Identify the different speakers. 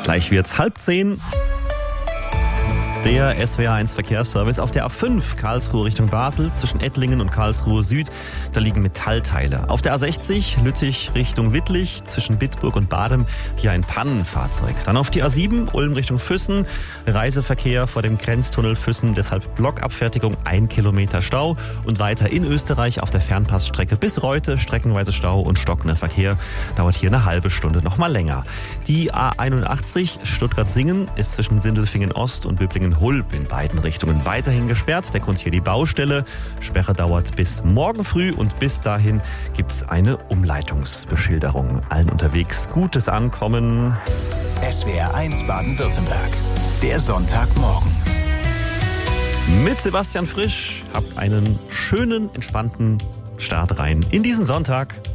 Speaker 1: Gleich wird's 9:30. Der SWR1 Verkehrsservice auf der A5 Karlsruhe Richtung Basel zwischen Ettlingen und Karlsruhe Süd. Da liegen Metallteile. Auf der A60 Lüttich Richtung Wittlich zwischen Bitburg und Badem hier ein Pannenfahrzeug. Dann auf die A7 Ulm Richtung Füssen. Reiseverkehr vor dem Grenztunnel Füssen, deshalb Blockabfertigung 1 Kilometer Stau. Und weiter in Österreich auf der Fernpassstrecke bis Reute streckenweise Stau und stockender Verkehr. Dauert hier eine halbe Stunde, noch mal länger. Die A81 Stuttgart-Singen ist zwischen Sindelfingen Ost und Böblingen Hulb in beiden Richtungen weiterhin gesperrt. Der Grund hier die Baustelle. Sperre dauert bis morgen früh und bis dahin gibt es eine Umleitungsbeschilderung. Allen unterwegs gutes Ankommen.
Speaker 2: SWR1 Baden-Württemberg. Der Sonntagmorgen.
Speaker 1: Mit Sebastian Frisch. Habt einen schönen, entspannten Start rein in diesen Sonntag.